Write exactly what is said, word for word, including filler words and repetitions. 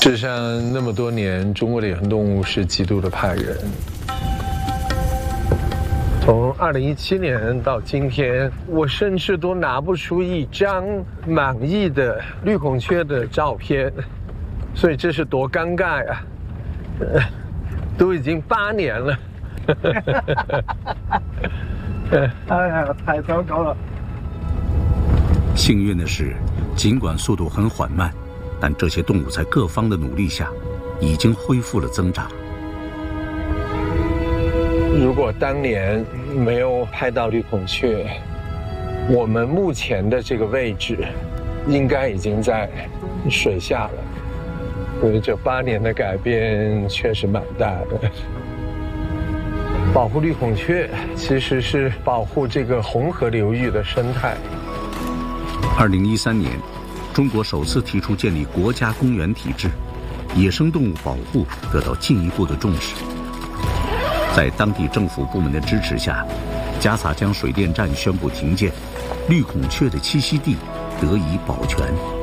事实上，那么多年，中国的野生动物是极度的怕人。从二零一七年到今天，我甚至都拿不出一张满意的绿孔雀的照片，所以这是多尴尬呀！呃、都已经八年了。 哎呀，太糟糕了！ 幸运的是，尽管速度很缓慢，但这些动物在各方的努力下，已经恢复了增长。 如果当年没有拍到绿孔雀，我们目前的这个位置，应该已经在水下了。所以这八年的改变确实蛮大的。保护绿孔雀其实是保护这个红河流域的生态。 二零一三年，中国首次提出建立国家公园体制，野生动物保护得到进一步的重视。在当地政府部门的支持下，贾洒江水电站宣布停建，绿孔雀的栖息地得以保全。